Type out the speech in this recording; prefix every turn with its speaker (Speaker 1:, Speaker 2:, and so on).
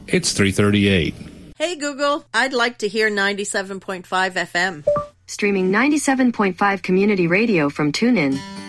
Speaker 1: It's 3:38.
Speaker 2: Hey Google, I'd like to hear 97.5 FM.
Speaker 3: Streaming 97.5 community radio from TuneIn.